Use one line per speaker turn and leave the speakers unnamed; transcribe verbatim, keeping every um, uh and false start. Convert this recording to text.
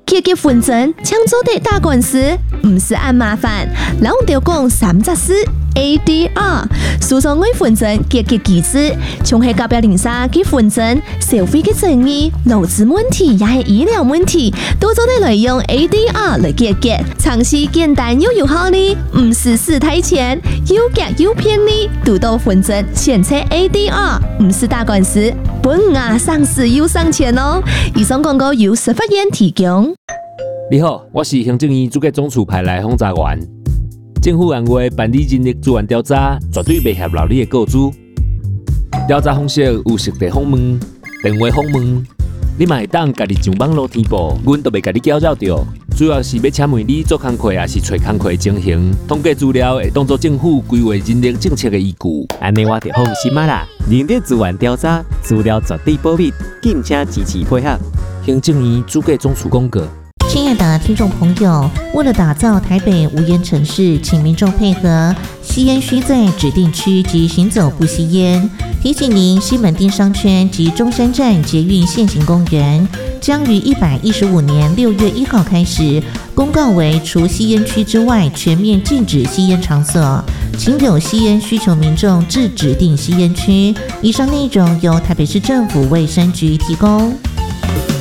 结结纷争，抢做的打官司，唔是按麻烦，老着讲三只事 A D R， 诉讼为纷争解决机制，从系甲标零三结纷争，社会嘅争议、劳资问题也系医疗问题，都做得来用 A D R 来解决，尝试简单又有效呢，唔是死太钱，又夹又便利，独到纷争，选择 A D R， 唔是打官司，本啊上市又上钱哦。以上广告由司法院提供。
你好，我是行政院主计总处派来轰查员。政府按话办理人力资源调查，绝对袂泄露你的个资。调查方式有实地访问、电话访问，你嘛会当家己上网络填报，阮都袂家己搅扰着。主要是要请问你做工课，也是找工课情形，统计资料会当作政府规划人力政策的依据。
安尼我就放心啦。人力资源调查资料绝对保密，敬请支持配合。
行政院主计总处公告。
亲爱的听众朋友，为了打造台北无烟城市，请民众配合，吸烟需在指定区及行走不吸烟。提醒您，西门町商圈及中山站捷运现行公园将于一百一十五年六月一号开始公告为除吸烟区之外全面禁止吸烟场所，请有吸烟需求民众至指定吸烟区。以上内容由台北市政府卫生局提供。